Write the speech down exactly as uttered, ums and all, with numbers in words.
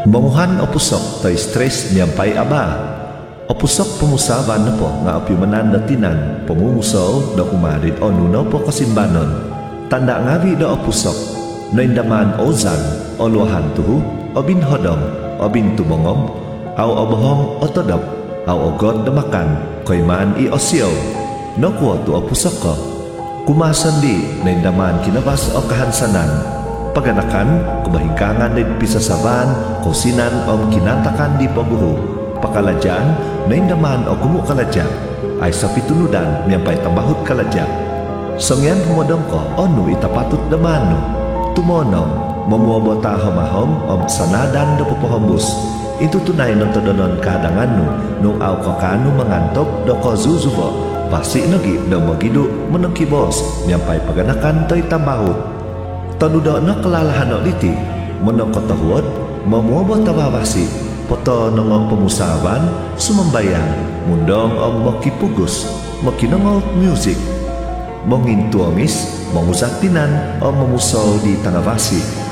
Manguhan opusok tay stress nyampay aba. Opusok pemusawan na po nga apiumanan na tinan pamumusaw na umarit o nunaw po kasimbanon. Tanda ngawi na opusok na indaman ozan o luahan tuhu o binhodong o bintubongom aw obohong o todop aw ogod na makan koy man i osyaw no kuwa tu opusok ko. Kumasan di na indaman kinabas o kahansanan paganakan kubahikangan na pisasaban kusinan o kinatakan di pabuho pakaladyan na indaman o kumu kaladya ay sa pitunudan miyampay tambahut kaladya. Sangyan humodong ko onu itapatut damano tumonong mamuabota hamahom o sanadan na pupuhambus ito tunay ng todonon kadangan no nung aw kakano mangantok do ko zuzubo pasi nagi do magidu menang kibos miyampay paganakan to'y tambahut. Tanudo na kalalahan o liti menang kotahuot mamuabot tababasi poto nangong pemusawan sumambayan mundong o makipugus makinangol music mongin tuamis mangusaktinan o mamusaw di tangavasi